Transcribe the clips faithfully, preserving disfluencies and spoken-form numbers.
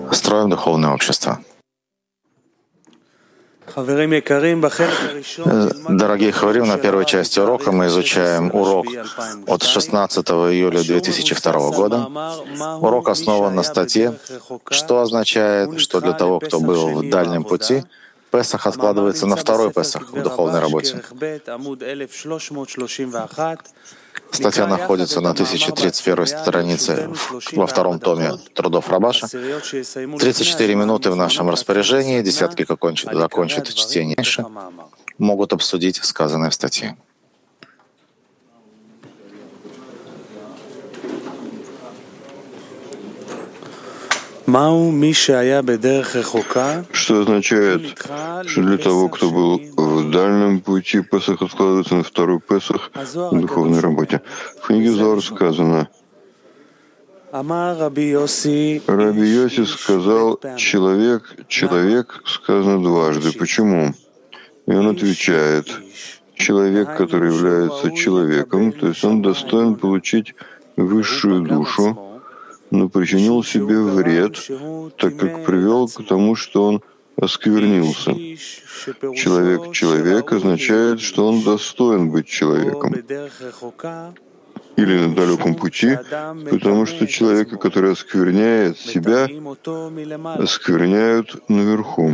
Строим духовное общество. Дорогие хаварим, на первой части урока мы изучаем урок от шестнадцатого июля две тысячи второго года. Урок основан на статье, что означает, что для того, кто был в дальнем пути, Песах откладывается на второй Песах в духовной работе. Статья находится на тысяча тридцать первой странице во втором томе трудов Рабаша. тридцать четыре минуты в нашем распоряжении, десятки закончат чтение, могут обсудить сказанное в статье. Что означает, что для того, кто был в дальнем пути, Песах откладывается на второй Песах в духовной работе? В книге Зоар сказано, Раби Йоси сказал, человек, человек сказано дважды. Почему? И он отвечает, человек, который является человеком, то есть он достоин получить высшую душу, но причинил себе вред, так как привел к тому, что он осквернился. Человек-человек означает, что он достоин быть человеком. Или на далеком пути, потому что человека, который оскверняет себя, оскверняют наверху.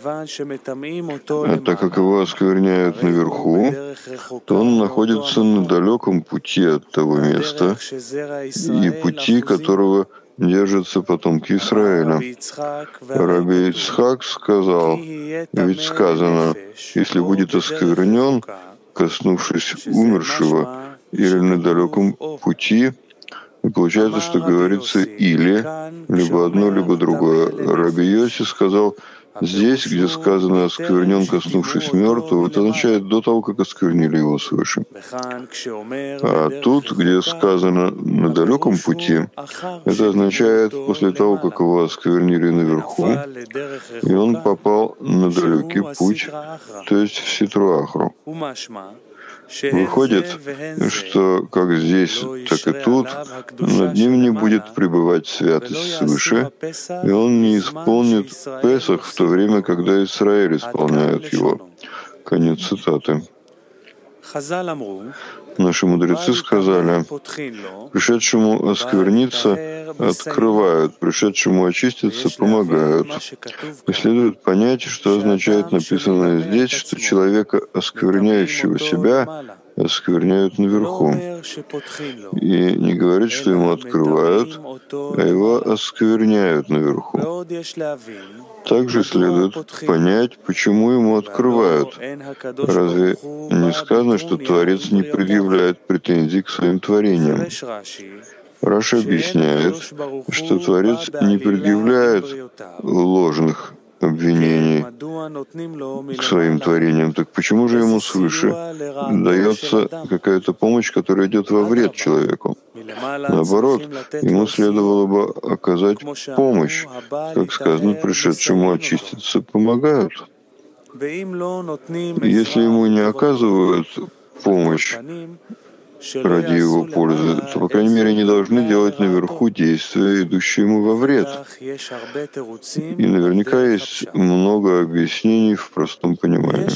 А так как его оскверняют наверху, то он находится на далеком пути от того места и пути, которого держатся потомки Израиля. Раби Ицхак сказал, ведь сказано, если будет осквернен, коснувшись умершего, или на далеком пути, и получается, что говорится или, либо одно, либо другое. Раби Йоси сказал, здесь, где сказано «осквернен, коснувшись мертвого», это означает до того, как осквернили его свыше. А тут, где сказано «на далеком пути», это означает после того, как его осквернили наверху, и он попал на далекий путь, то есть в Ситру Ахру. Выходит, что как здесь, так и тут, над ним не будет пребывать святость свыше, и он не исполнит Песах в то время, когда Израиль исполняет его. Конец цитаты. Наши мудрецы сказали, пришедшему оскверниться открывают, пришедшему очиститься помогают. И следует понять, что означает написанное здесь, что человека, оскверняющего себя, оскверняют наверху. И не говорит, что ему открывают, а его оскверняют наверху. Также следует понять, почему ему открывают. Разве не сказано, что Творец не предъявляет претензий к своим творениям? Раши объясняет, что Творец не предъявляет ложных обвинений к своим творениям. Так почему же ему свыше дается какая-то помощь, которая идет во вред человеку? Наоборот, ему следовало бы оказать помощь, как сказано, пришедшему очиститься помогают. Если ему не оказывают помощь ради его пользы, то, по крайней мере, не должны делать наверху действия, идущие ему во вред. И наверняка есть много объяснений в простом понимании.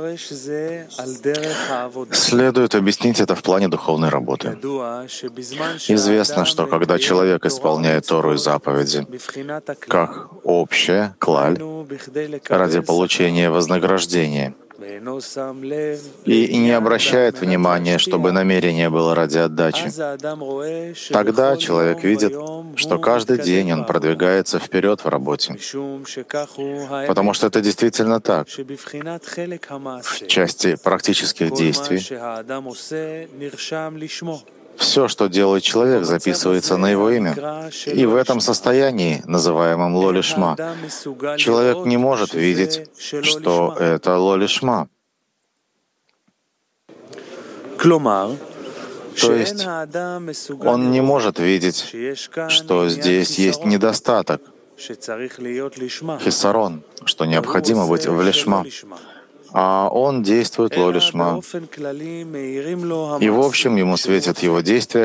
Следует объяснить это в плане духовной работы. Известно, что когда человек исполняет Тору и заповеди как общее, клаль, ради получения вознаграждения, и не обращает внимания, чтобы намерение было ради отдачи, тогда человек видит, что каждый день он продвигается вперед в работе, потому что это действительно так. В части практических действий все, что делает человек, записывается на его имя. И в этом состоянии, называемом ло-лишма, человек не может видеть, что это ло-лишма. То есть он не может видеть, что здесь есть недостаток, хисарон, что необходимо быть в лишма. а он действует ло-лишма. И в общем ему светят его действия,